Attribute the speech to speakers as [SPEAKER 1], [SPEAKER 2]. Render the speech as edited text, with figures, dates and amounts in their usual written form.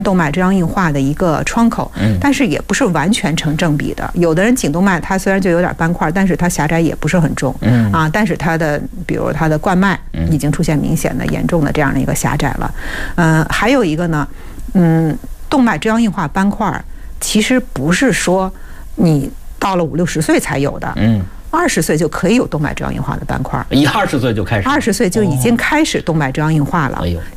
[SPEAKER 1] 动脉粥样硬化的一个窗口，但是也不是完全成正比的。有的人颈动脉它虽然就有点斑块，但是它狭窄也不是很重，但是它的比如它的冠脉已经出现明显的严重的这样的一个狭窄了。还有一个呢，动脉粥样硬化斑块其实不是说你到了50、60岁才有的，20岁就可以有动脉粥样硬化的斑块，
[SPEAKER 2] 一20岁就开始，20
[SPEAKER 1] 岁就已经开始动脉粥样硬化了。